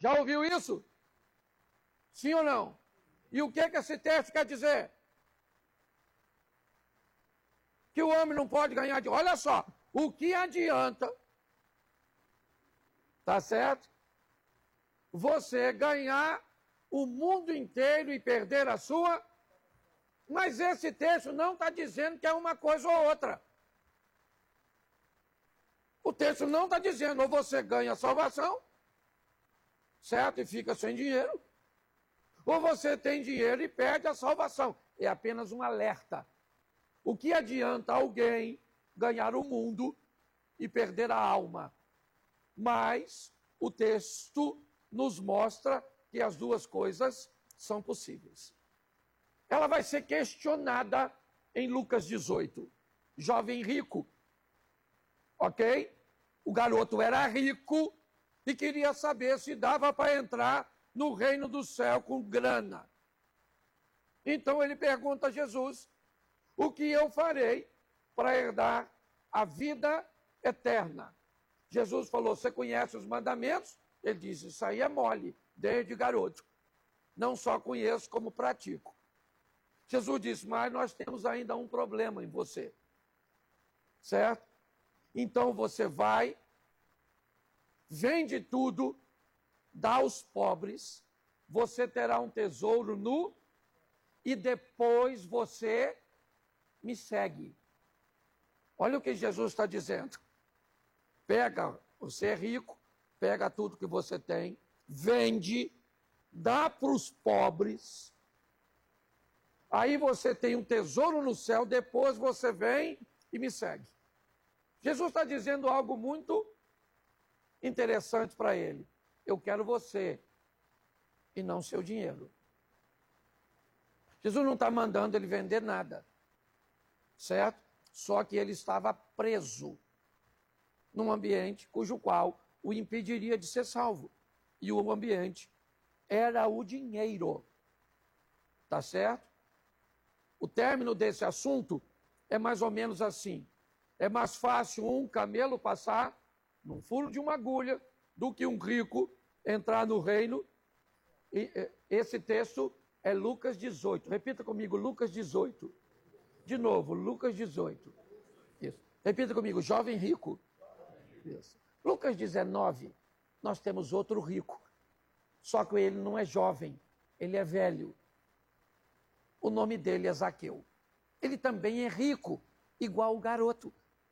Já ouviu isso? Sim ou não? E o que esse texto quer dizer? Que o homem não pode ganhar de... Olha só, o que adianta, tá certo? Você ganhar o mundo inteiro e perder a sua... Mas esse texto não está dizendo que é uma coisa ou outra. O texto não está dizendo ou você ganha a salvação, certo? E fica sem dinheiro. Ou você tem dinheiro e perde a salvação. É apenas um alerta. O que adianta alguém ganhar o mundo e perder a alma? Mas o texto nos mostra que as duas coisas são possíveis. Ela vai ser questionada em Lucas 18. Jovem rico, ok? O garoto era rico e queria saber se dava para entrar no reino do céu com grana. Então ele pergunta a Jesus: o que eu farei para herdar a vida eterna? Jesus falou: você conhece os mandamentos? Ele disse: isso aí é mole, desde garoto. Não só conheço, como pratico. Jesus disse: mas nós temos ainda um problema em você. Certo? Então você vai, vende tudo, dá aos pobres, você terá um tesouro e depois você me segue. Olha o que Jesus está dizendo. Pega, você é rico, pega tudo que você tem, vende, dá para os pobres, aí você tem um tesouro no céu, depois você vem e me segue. Jesus está dizendo algo muito interessante para ele. Eu quero você e não seu dinheiro. Jesus não está mandando ele vender nada, certo? Só que ele estava preso num ambiente cujo qual o impediria de ser salvo. E o ambiente era o dinheiro. Tá certo? O término desse assunto é mais ou menos assim. É mais fácil um camelo passar num furo de uma agulha do que um rico entrar no reino. E esse texto é Lucas 18. Repita comigo, Lucas 18. De novo, Lucas 18. Isso. Repita comigo, jovem rico. Isso. Lucas 19, nós temos outro rico. Só que ele não é jovem, ele é velho. O nome dele é Zaqueu. Ele também é rico, igual o garoto.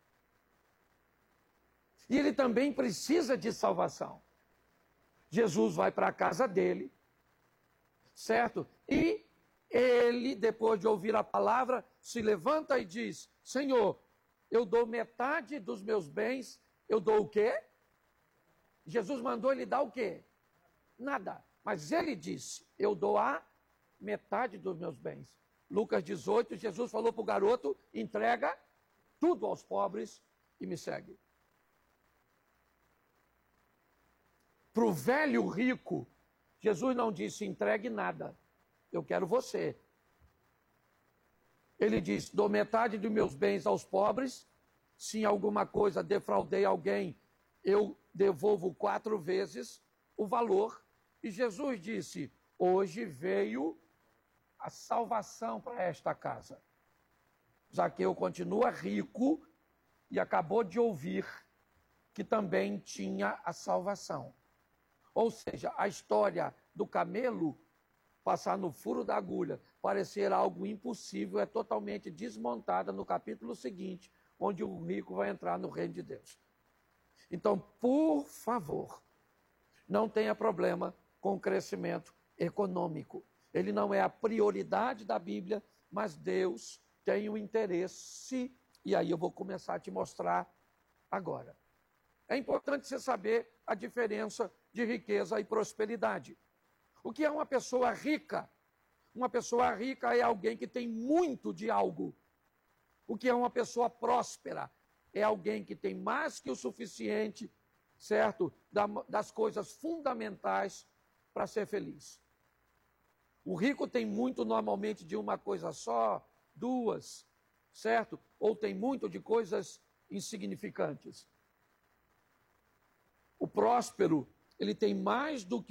E ele também precisa de salvação. Jesus vai para a casa dele, certo? E ele, depois de ouvir a palavra, se levanta e diz: Senhor, eu dou metade dos meus bens. Eu dou o quê? Jesus mandou ele dar o quê? Nada. Mas ele disse: eu dou a metade dos meus bens. Lucas 18, Jesus falou para o garoto: entrega tudo aos pobres e me segue. Para o velho rico, Jesus não disse: entregue nada, eu quero você. Ele disse: dou metade dos meus bens aos pobres. Se em alguma coisa defraudei alguém, eu devolvo 4 vezes o valor. E Jesus disse: hoje veio a salvação para esta casa. Zaqueu continua rico e acabou de ouvir que também tinha a salvação. Ou seja, a história do camelo passar no furo da agulha, parecer algo impossível, é totalmente desmontada no capítulo seguinte, onde o rico vai entrar no reino de Deus. Então, por favor, não tenha problema com o crescimento econômico. Ele não é a prioridade da Bíblia, mas Deus tem um interesse, e aí eu vou começar a te mostrar agora. É importante você saber a diferença de riqueza e prosperidade. O que é uma pessoa rica? Uma pessoa rica é alguém que tem muito de algo. O que é uma pessoa próspera? É alguém que tem mais que o suficiente, certo? Das coisas fundamentais para ser feliz. O rico tem muito normalmente de uma coisa só, 2, certo? Ou tem muito de coisas insignificantes. O próspero, ele tem mais do que